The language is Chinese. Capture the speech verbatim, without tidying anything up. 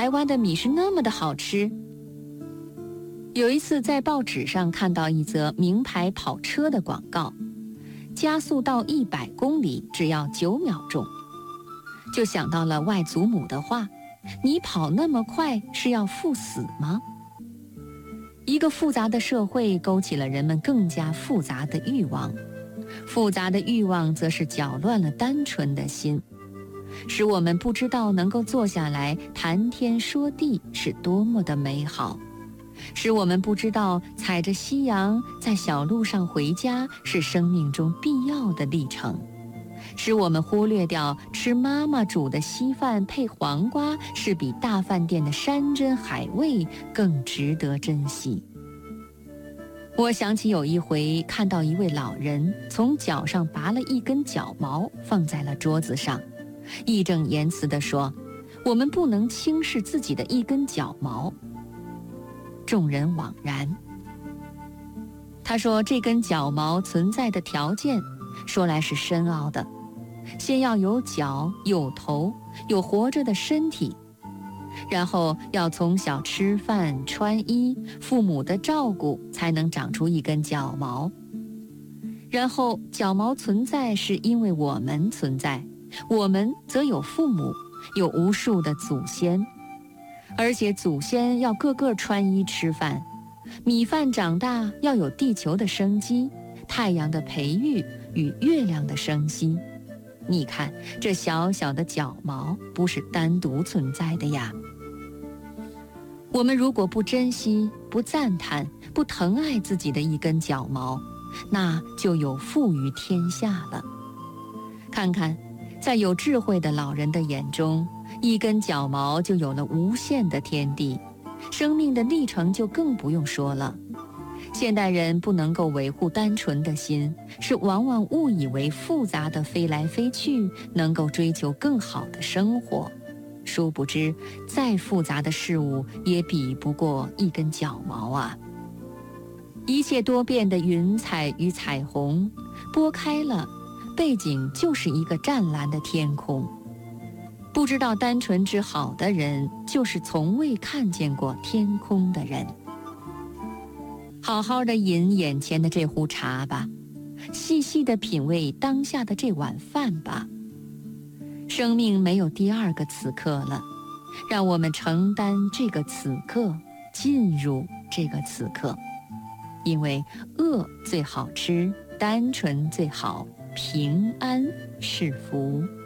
台湾的米是那么的好吃。有一次在报纸上看到一则名牌跑车的广告，加速到一百公里只要九秒钟，就想到了外祖母的话：你跑那么快是要赴死吗？一个复杂的社会勾起了人们更加复杂的欲望，复杂的欲望则是搅乱了单纯的心，使我们不知道能够坐下来谈天说地是多么的美好，使我们不知道踩着夕阳在小路上回家是生命中必要的历程，使我们忽略掉吃妈妈煮的稀饭配黄瓜是比大饭店的山珍海味更值得珍惜。我想起有一回看到一位老人从脚上拔了一根脚毛放在了桌子上，义正言辞地说：我们不能轻视自己的一根脚毛。众人惘然。他说这根脚毛存在的条件说来是深奥的，先要有脚有头有活着的身体，然后要从小吃饭穿衣，父母的照顾才能长出一根脚毛，然后脚毛存在是因为我们存在，我们则有父母，有无数的祖先，而且祖先要个个穿衣吃饭，米饭长大要有地球的生机，太阳的培育与月亮的生息。你看这小小的脚毛不是单独存在的呀。我们如果不珍惜，不赞叹，不疼爱自己的一根脚毛，那就有负于天下了。看看在有智慧的老人的眼中，一根脚毛就有了无限的天地，生命的历程就更不用说了。现代人不能够维护单纯的心，是往往误以为复杂的飞来飞去能够追求更好的生活，殊不知再复杂的事物也比不过一根脚毛啊。一切多变的云彩与彩虹拨开了，背景就是一个湛蓝的天空。不知道单纯之好的人，就是从未看见过天空的人。好好的饮眼前的这壶茶吧，细细的品味当下的这碗饭吧。生命没有第二个此刻了，让我们承担这个此刻，进入这个此刻。因为饿最好吃，单纯最好，平安是福。